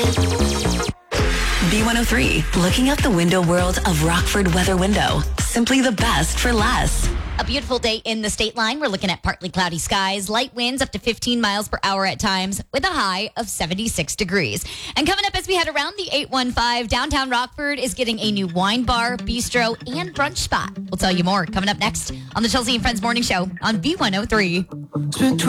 B103, looking out the window world of Rockford Weather Window. Simply the best for less. A beautiful day in the state line. We're looking at partly cloudy skies, light winds up to 15 miles per hour at times with a high of 76 degrees. And coming up as we head around the 815, downtown Rockford is getting a new wine bar, bistro, and brunch spot. We'll tell you more coming up next on the Chelsea and Friends Morning Show on B103.